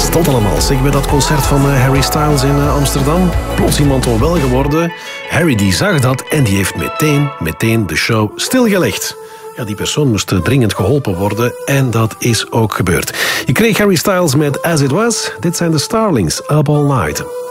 stond allemaal, zeg, bij dat concert van Harry Styles in Amsterdam? Plots iemand onwel geworden. Harry die zag dat en die heeft meteen de show stilgelegd. Ja, die persoon moest dringend geholpen worden en dat is ook gebeurd. Je kreeg Harry Styles met As It Was. Dit zijn de Starlings, Up All Night.